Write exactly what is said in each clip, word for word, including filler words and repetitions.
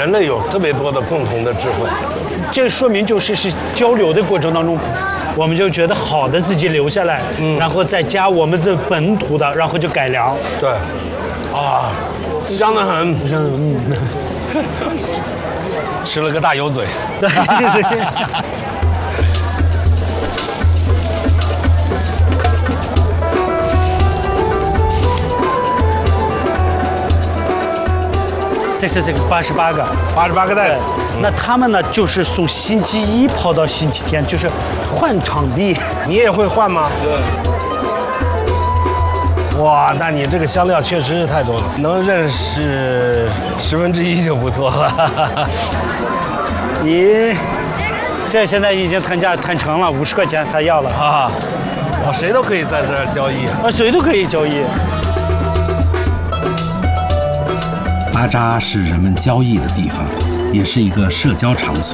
人类有特别多的共同的智慧。 这说明就是是交流的过程当中，我们就觉得好的自己留下来，嗯，然后再加我们这本土的，然后就改良。 对，啊，香得很， 嗯， 吃了个大油嘴。 对。这是这个八十八个， 八十八个袋子。 那他们呢，就是从星期一跑到星期天，就是换场地。 你也会换吗？对。哇，那你这个香料确实是太多了，能认识十分之一就不错了。 你这现在已经谈价谈成了，五十块钱他要了啊！哦，谁都可以在这儿交易啊，谁都可以交易。 巴扎是人们交易的地方，也是一个社交场所。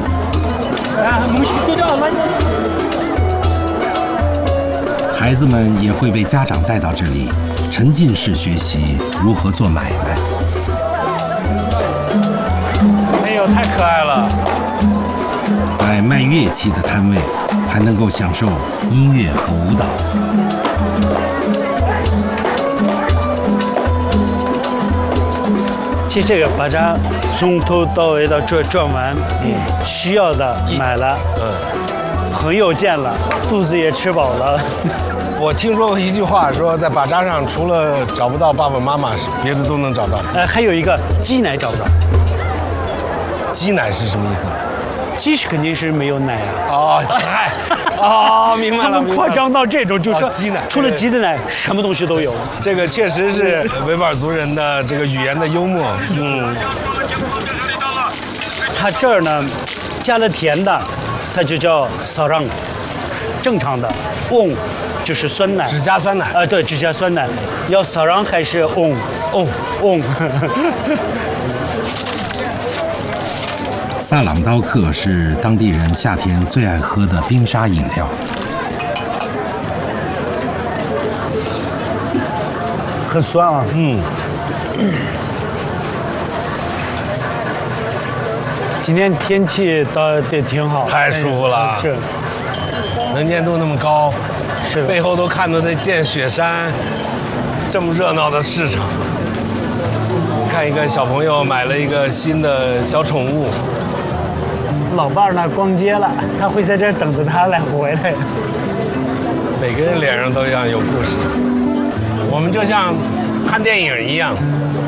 孩子们也会被家长带到这里，沉浸式学习如何做买卖。 哎呦，太可爱了！ 在卖乐器的摊位，还能够享受音乐和舞蹈。 其实这个巴扎从头到尾的转转完，嗯，需要的买了，嗯，朋友见了，肚子也吃饱了。 我听说过一句话，说在巴扎上除了找不到爸爸妈妈，别的都能找到。 呃，还有一个鸡奶找不到。 鸡奶是什么意思？ 鸡是肯定是没有奶啊。 哦，嗨，哦，明白了。 他们夸张到这种，就是说鸡奶， 除了鸡的奶，什么东西都有。 这个确实是维吾尔族人的这个语言的幽默。嗯。 它这儿呢，加了甜的，它就叫撒让，正常的翁就是酸奶， 只加酸奶。 啊、呃，对，只加酸奶。要撒让还是翁？ 翁翁。 萨朗刀克是当地人夏天最爱喝的冰沙饮料， 很酸啊。 嗯。 今天天气倒也挺好， 太舒服了。 是。 能见度那么高， 是背后都看得见雪山，这么热闹的市场。看一个小朋友买了一个新的小宠物。 老伴儿呢逛街了，他会在这儿等着他来回来。 每个人脸上都一样有故事，我们就像看电影一样，